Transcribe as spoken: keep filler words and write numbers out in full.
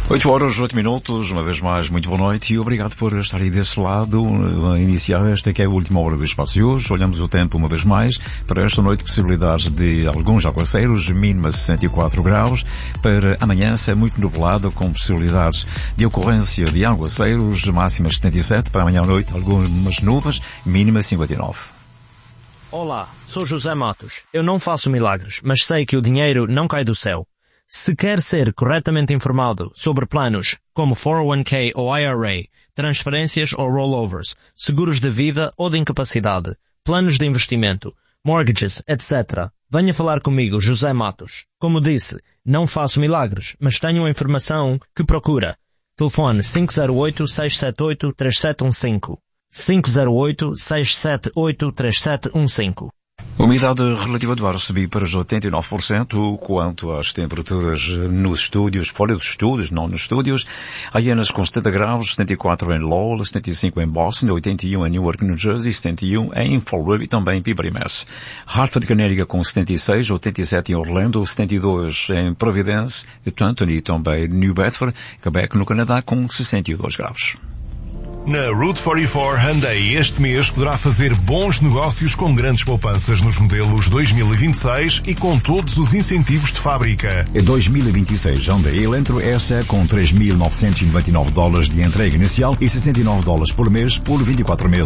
oito horas, oito minutos, uma vez mais, muito boa noite e obrigado por estar aí desse lado, a iniciar esta que é a última hora do espaço de hoje. Olhamos o tempo uma vez mais, para esta noite possibilidades de alguns aguaceiros, mínima sessenta e quatro graus, para amanhã é muito nublado, com possibilidades de ocorrência de aguaceiros, máxima setenta e sete, para amanhã à noite algumas nuvens, mínima cinquenta e nove. Olá, sou José Matos. Eu não faço milagres, mas sei que o dinheiro não cai do céu. Se quer ser corretamente informado sobre planos como quatro oh one k ou I R A, transferências ou rollovers, seguros de vida ou de incapacidade, planos de investimento, mortgages, etcétera, venha falar comigo, José Matos. Como disse, não faço milagres, mas tenho a informação que procura. Telefone cinco zero oito, seis sete oito, três sete um cinco. cinco zero oito, seis sete oito, três sete um cinco. A umidade relativa do ar subiu para os oitenta e nove por cento. Quanto às temperaturas nos estúdios, fora dos estúdios, não nos estúdios, Hyannis com setenta graus, setenta e quatro em Lowell, setenta e cinco em Boston, oitenta e um em Newark, New Jersey, setenta e um em Fall River e também em Peabody, Mass. Hartford, Connecticut com setenta e seis, oitenta e sete em Orlando, setenta e dois em Providence, Trenton e também New Bedford, Quebec no Canadá com sessenta e dois graus. Na Route quarenta e quatro Hyundai este mês poderá fazer bons negócios com grandes poupanças nos modelos dois mil e vinte e seis e com todos os incentivos de fábrica. Em dois mil e vinte e seis, Hyundai Elantra S com três mil novecentos e noventa e nove dólares de entrega inicial e sessenta e nove dólares por mês por vinte e quatro meses.